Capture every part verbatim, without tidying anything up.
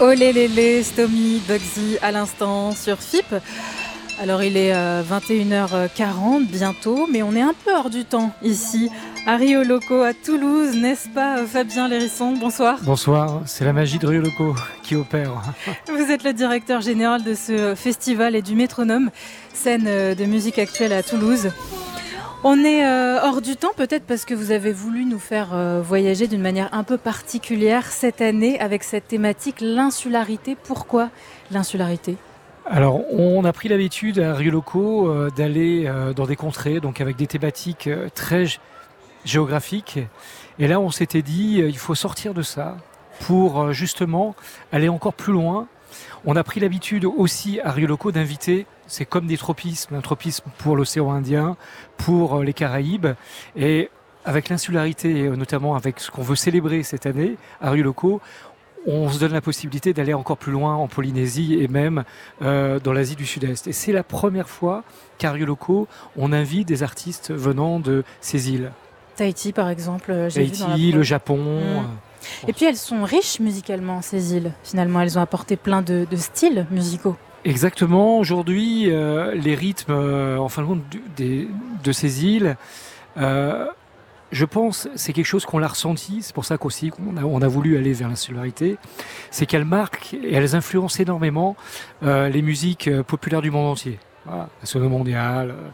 Olé lélé, Stomy, Bugsy à l'instant sur F I P. Alors il est euh, vingt et une heures quarante bientôt, mais on est un peu hors du temps ici, à Rio Loco, à Toulouse, n'est-ce pas euh, Fabien Lérisson? Bonsoir. Bonsoir, c'est la magie de Rio Loco qui opère. Vous êtes le directeur général de ce festival et du Métronome, scène euh, de musique actuelle à Toulouse. On est euh, hors du temps peut-être parce que vous avez voulu nous faire euh, voyager d'une manière un peu particulière cette année avec cette thématique, l'insularité. Pourquoi l'insularité ? Alors, on a pris l'habitude à Rio Loco euh, d'aller euh, dans des contrées, donc avec des thématiques euh, très g- géographiques. Et là, on s'était dit, euh, il faut sortir de ça pour euh, justement aller encore plus loin. On a pris l'habitude aussi à Rio Loco d'inviter, c'est comme des tropismes, un tropisme pour l'océan Indien, pour euh, les Caraïbes. Et avec l'insularité, et notamment avec ce qu'on veut célébrer cette année à Rio Loco, on se donne la possibilité d'aller encore plus loin en Polynésie et même euh, dans l'Asie du Sud-Est. Et c'est la première fois qu'à Rio Loco, on invite des artistes venant de ces îles. Tahiti par exemple, euh, j'ai vu dans la Tahiti, pro- le Japon. Mm. euh, Et puis elles sont riches musicalement ces îles, finalement elles ont apporté plein de, de styles musicaux. Exactement. Aujourd'hui, euh, les rythmes, euh, en fin de compte, du- des- de ces îles, euh, je pense, c'est quelque chose qu'on l'a ressenti. C'est pour ça qu'aussi qu'on a, on a voulu aller vers l'insularité. C'est qu'elles marquent et elles influencent énormément euh, les musiques euh, populaires du monde entier. Voilà, la sono mondiale. euh,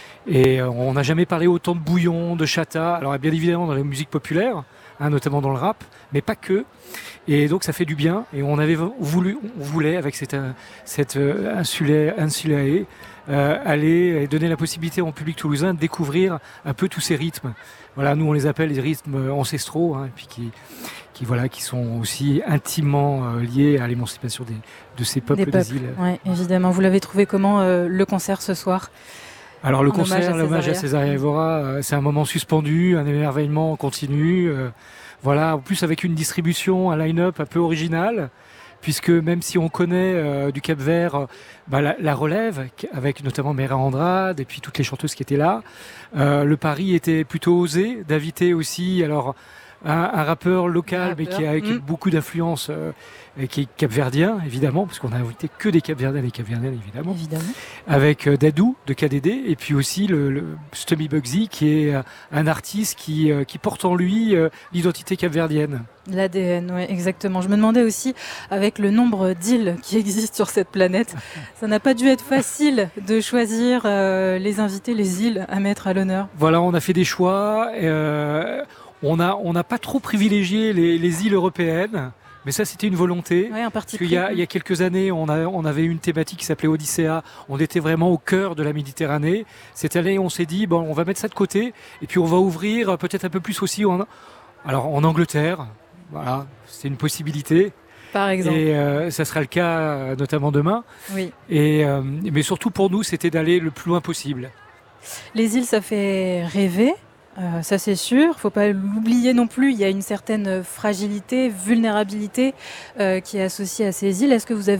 Et euh, on n'a jamais parlé autant de bouillon, de chata. Alors bien évidemment dans les musiques populaires, hein, notamment dans le rap, mais pas que. Et donc ça fait du bien. Et on avait voulu, on voulait avec cette, euh, cette euh, insulaire, insulae, euh, aller et donner la possibilité au public toulousain de découvrir un peu tous ces rythmes. Voilà, nous on les appelle les rythmes ancestraux, hein, et puis qui, qui voilà, qui sont aussi intimement euh, liés à l'émancipation des, de ces peuples Des des, peuples, îles. oui, évidemment. Vous l'avez trouvé comment euh, le concert ce soir? Alors le En hommage à concert, l'hommage à Césaria. Césaria Evora, euh, c'est un moment suspendu, un émerveillement continu. euh, voilà, en plus avec une distribution, un line-up un peu original, puisque même si on connaît euh, du Cap-Vert euh, bah, la, la relève, avec notamment Mera Andrade et puis toutes les chanteuses qui étaient là, euh, le pari était plutôt osé d'inviter aussi alors un, un rappeur local, Un mais rappeur, qui a avec mm. beaucoup d'influence, euh, et qui est capverdien évidemment, parce qu'on a invité que des capverdiens et capverdiennes évidemment Évidemment. avec euh, Dadou de K D D et puis aussi le, le Stomy Bugsy qui est euh, un artiste qui, euh, qui porte en lui euh, l'identité capverdienne. L'A D N, oui, exactement. Je me demandais aussi, avec le nombre d'îles qui existent sur cette planète, ça n'a pas dû être facile de choisir euh, les invités, les îles à mettre à l'honneur. Voilà, on a fait des choix. euh, on a on n'a pas trop privilégié les, les îles européennes, mais ça c'était une volonté. Oui, un parti Parce pris. qu'il y a, il y a quelques années, on, a, on avait une thématique qui s'appelait Odyssea. On était vraiment au cœur de la Méditerranée. Cette année, on s'est dit, bon, on va mettre ça de côté. Et puis, on va ouvrir peut-être un peu plus aussi en, alors, en Angleterre. Voilà, c'est une possibilité. Par exemple. Et euh, ça sera le cas euh, notamment demain. Oui. Et, euh, mais surtout pour nous, c'était d'aller le plus loin possible. Les îles, ça fait rêver. Euh, ça c'est sûr, faut pas l'oublier non plus, il y a une certaine fragilité, vulnérabilité euh, qui est associée à ces îles. Est-ce que vous avez